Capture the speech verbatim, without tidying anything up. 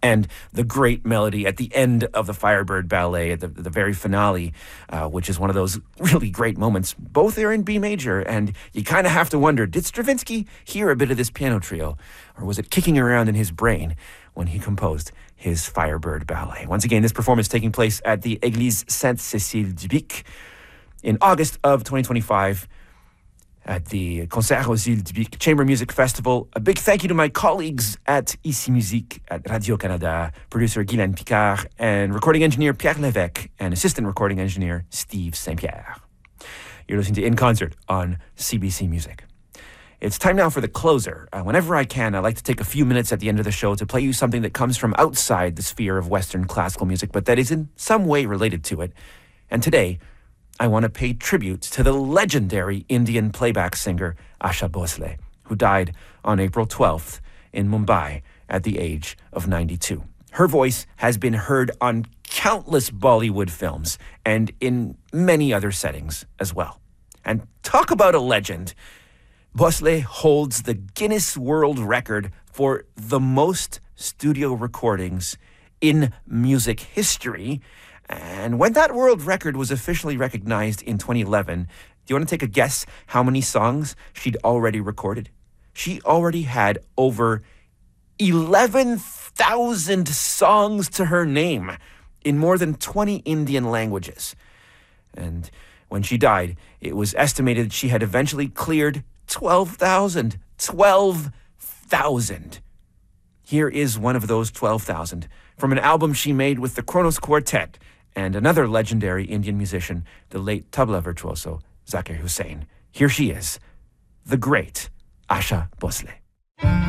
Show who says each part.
Speaker 1: and the great melody at the end of the Firebird Ballet, at the, the very finale, uh, which is one of those really great moments. Both are in B major, and you kind of have to wonder, did Stravinsky hear a bit of this piano trio, or was it kicking around in his brain when he composed his Firebird Ballet? Once again, this performance taking place at the Église Sainte-Cécile du Bic in August of twenty twenty-five, at the Concert aux Îles du Bic Chamber Music Festival. A big thank you to my colleagues at Ici Musique at Radio-Canada, producer Guylaine Picard, and recording engineer Pierre Lévesque, and assistant recording engineer Steve Saint Pierre. You're listening to In Concert on C B C Music. It's time now for the closer. Uh, whenever I can, I like to take a few minutes at the end of the show to play you something that comes from outside the sphere of Western classical music, but that is in some way related to it. And today, I want to pay tribute to the legendary Indian playback singer Asha Bhosle, who died on April twelfth in Mumbai at the age of ninety-two. Her voice has been heard on countless Bollywood films and in many other settings as well. And talk about a legend. Bhosle holds the Guinness World Record for the most studio recordings in music history. And when that world record was officially recognized in twenty eleven, do you want to take a guess how many songs she'd already recorded? She already had over eleven thousand songs to her name in more than twenty Indian languages. And when she died, it was estimated she had eventually cleared twelve thousand. twelve thousand. Here is one of those twelve thousand from an album she made with the Kronos Quartet and another legendary Indian musician, the late tabla virtuoso Zakir Hussain. Here she is, the great Asha Bhosle.